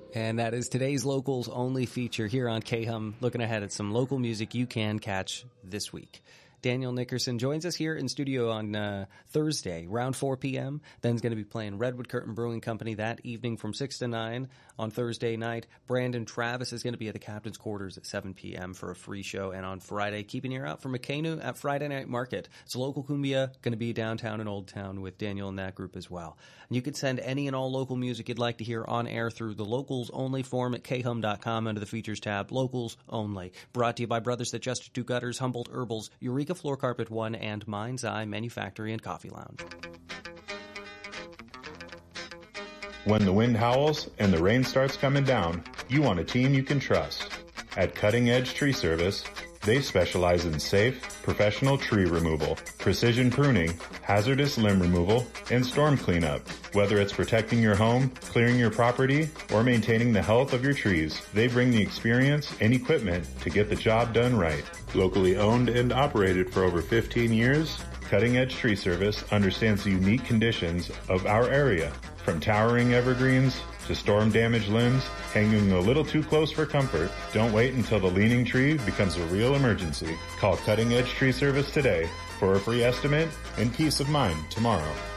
And that is today's Locals Only feature here on KHUM, looking ahead at some local music you can catch this week. Daniel Nickerson joins us here in studio on Thursday, around 4 p.m. Then's going to be playing Redwood Curtain Brewing Company that evening from 6 to 9 on Thursday night. Brandon Travis is going to be at the Captain's Quarters at 7 p.m. for a free show. And on Friday, keep an ear out for McCainu at Friday Night Market. It's a local cumbia, going to be downtown in Old Town with Daniel and that group as well. And you can send any and all local music you'd like to hear on air through the Locals Only form at khum.com under the Features tab. Locals Only. Brought to you by Brothers That Just Do Gutters, Humboldt Herbals, Eureka Floor Carpet One, and Mind's Eye Manufactory and Coffee Lounge. When the wind howls and the rain starts coming down, you want a team you can trust. At Cutting Edge Tree Service, they specialize in safe, professional tree removal, precision pruning, hazardous limb removal, and storm cleanup. Whether it's protecting your home, clearing your property, or maintaining the health of your trees, they bring the experience and equipment to get the job done right. Locally owned and operated for over 15 years, Cutting Edge Tree Service understands the unique conditions of our area, from towering evergreens to storm-damaged limbs hanging a little too close for comfort. Don't wait until the leaning tree becomes a real emergency. Call Cutting Edge Tree Service today for a free estimate and peace of mind tomorrow.